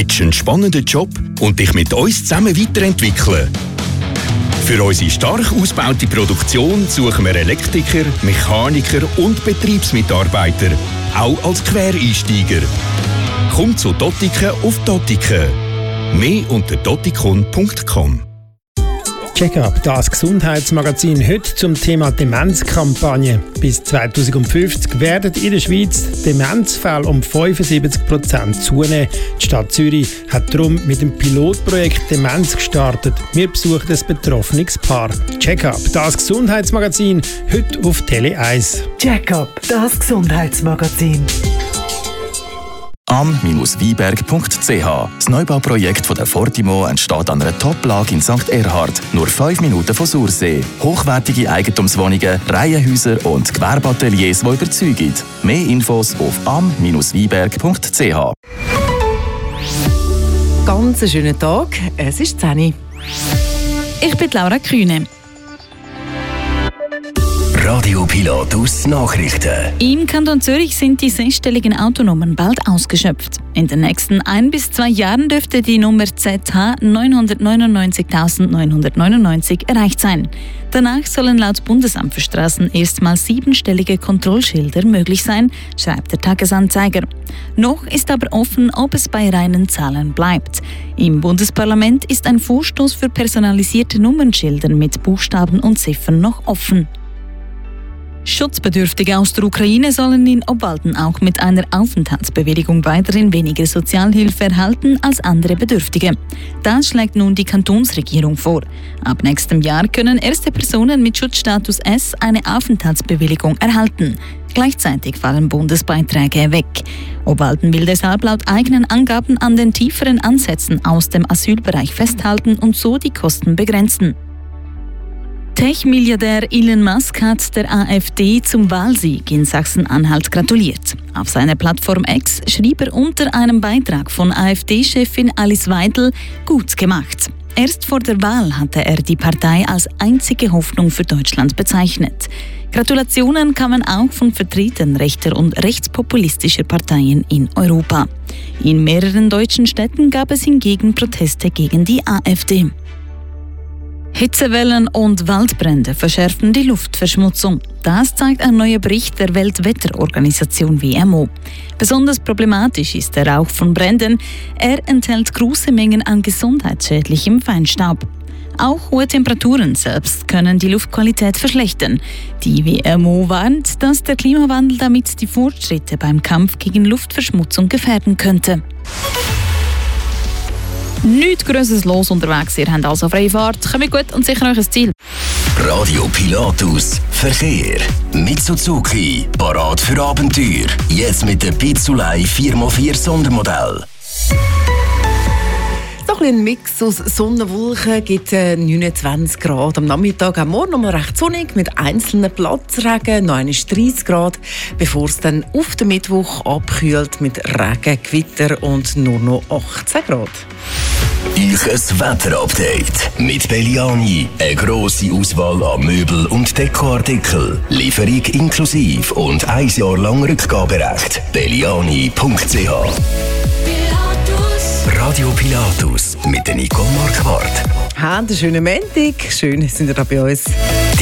Willst du einen spannenden Job und dich mit uns zusammen weiterentwickeln? Für unsere stark ausgebaute Produktion suchen wir Elektriker, Mechaniker und Betriebsmitarbeiter, auch als Quereinsteiger. Komm zu Dottiken auf Dottiken. Mehr unter dottikon.com. Check-up, das Gesundheitsmagazin heute zum Thema Demenzkampagne. Bis 2050 werden in der Schweiz Demenzfälle um 75% zunehmen. Die Stadt Zürich hat darum mit dem Pilotprojekt Demenz gestartet. Wir besuchen ein betroffenes Paar. Check-up, das Gesundheitsmagazin heute auf Tele 1. Check-up, das Gesundheitsmagazin. am-wieberg.ch. Das Neubauprojekt von der Fortimo entsteht an einer Top-Lage in St. Erhard, nur 5 Minuten von Sursee. Hochwertige Eigentumswohnungen, Reihenhäuser und Gewerbeateliers, die überzeugen. Mehr Infos auf am-wieberg.ch. Ganz einen schönen Tag, es ist 10 Uhr. Ich bin Laura Kühne. Radio Pilatus Nachrichten. Im Kanton Zürich sind die 6-stelligen Autonummern bald ausgeschöpft. In den nächsten 1 bis 2 Jahren dürfte die Nummer ZH 999.999 erreicht sein. Danach sollen laut Bundesamt für Straßen erstmals 7-stellige Kontrollschilder möglich sein, schreibt der Tagesanzeiger. Noch ist aber offen, ob es bei reinen Zahlen bleibt. Im Bundesparlament ist ein Vorstoß für personalisierte Nummernschilder mit Buchstaben und Ziffern noch offen. Schutzbedürftige aus der Ukraine sollen in Obwalden auch mit einer Aufenthaltsbewilligung weiterhin weniger Sozialhilfe erhalten als andere Bedürftige. Das schlägt nun die Kantonsregierung vor. Ab nächstem Jahr können erste Personen mit Schutzstatus S eine Aufenthaltsbewilligung erhalten. Gleichzeitig fallen Bundesbeiträge weg. Obwalden will deshalb laut eigenen Angaben an den tieferen Ansätzen aus dem Asylbereich festhalten und so die Kosten begrenzen. Tech-Milliardär Elon Musk hat der AfD zum Wahlsieg in Sachsen-Anhalt gratuliert. Auf seiner Plattform X schrieb er unter einem Beitrag von AfD-Chefin Alice Weidel: gut gemacht. Erst vor der Wahl hatte er die Partei als einzige Hoffnung für Deutschland bezeichnet. Gratulationen kamen auch von Vertretern rechter und rechtspopulistischer Parteien in Europa. In mehreren deutschen Städten gab es hingegen Proteste gegen die AfD. Hitzewellen und Waldbrände verschärfen die Luftverschmutzung. Das zeigt ein neuer Bericht der Weltwetterorganisation WMO. Besonders problematisch ist der Rauch von Bränden. Er enthält große Mengen an gesundheitsschädlichem Feinstaub. Auch hohe Temperaturen selbst können die Luftqualität verschlechtern. Die WMO warnt, dass der Klimawandel damit die Fortschritte beim Kampf gegen Luftverschmutzung gefährden könnte. Nichts Grosses los unterwegs, ihr habt also freie Fahrt. Kommt gut und sicher euch ein Ziel. Radio Pilatus Verkehr. Mitsuzuki, parat für Abenteuer. Jetzt mit dem Pizzulei 4x4 Sondermodell. Ein Mix aus Sonne und Wolken gibt 29 Grad. Am Nachmittag am Morgen noch recht sonnig mit einzelnen Platzregen, noch 30 Grad, bevor es dann auf den Mittwoch abkühlt mit Regen, Gewitter und nur noch 18 Grad. Ich ein Wetterupdate mit Belliani. Eine grosse Auswahl an Möbel- und Dekoartikel. Lieferung inklusive und 1 Jahr lang Rückgaberecht. Belliani.ch. Radio Pilatus mit der Nicole Marquardt. Habt einen schönen Montag. Schön, sind ihr da bei uns.